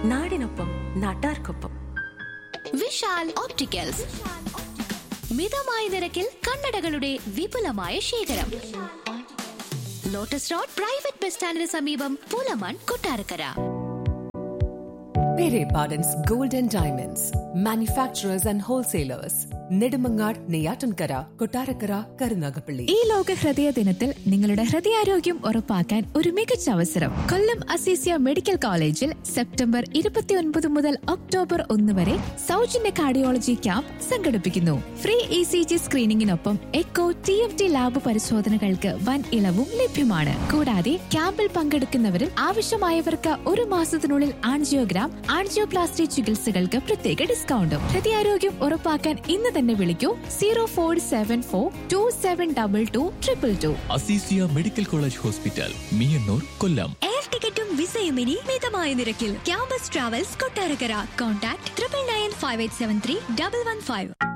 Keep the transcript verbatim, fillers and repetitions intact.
നാടിനൊപ്പം നാട്ടാർക്കൊപ്പം. വിശാൽ ഓപ്റ്റിക്കൽസ്, മിതമായ നിരക്കിൽ കണ്ണടകളുടെ വിപുലമായ ശേഖരം. ലോട്ടസ് റോഡ് പ്രൈവറ്റ് ബസ് സ്റ്റാൻഡിന് സമീപം, പൂലമാൻ, Kottarakkara. Pere Pardon's Gold and Diamonds, manufacturers and wholesalers. Nedumangad, Neyyattinkara, Kottarakkara, Karunagappally. ഈ ലോക ഹൃദയ ദിനത്തിൽ നിങ്ങളുടെ ഹൃദയാരോഗ്യം ഉറപ്പാക്കാൻ ഒരു മികച്ച അവസരം. കൊല്ലം അസീസിയ മെഡിക്കൽ കോളേജിൽ സെപ്റ്റംബർ ഇരുപത്തിയൊൻപത് മുതൽ ഒക്ടോബർ ഒന്ന് വരെ സൗജന്യ കാർഡിയോളജി ക്യാമ്പ് സംഘടിപ്പിക്കുന്നു. Free E C G സ്ക്രീനിങ്ങിനൊപ്പം echo, T M T lab പരിശോധനകൾക്ക് വൻ ഇളവും ലഭ്യമാണ്. കൂടാതെ ക്യാമ്പിൽ പങ്കെടുക്കുന്നവരിൽ ആവശ്യമായവർക്ക് ഒരു മാസത്തിനുള്ളിൽ ആൻജിയോഗ്രാം, ആൻജിയോപ്ലാസ്റ്റി ചികിത്സകൾക്ക് പ്രത്യേക ഡിസ്കൗണ്ടും. ഹൃദയാരോഗ്യം ഉറപ്പാക്കാൻ ഇന്ന് തന്നെ വിളിക്കൂ zero four seven four to seven double two triple two. Azeezia medical college hospital, Meeyannoor, Kollam. Air ടിക്കറ്റും വിസയും ഇനി മിതമായ നിരക്കിൽ. Campus travels, Kottarakkara. Contact triple nine five eight seven three double one five.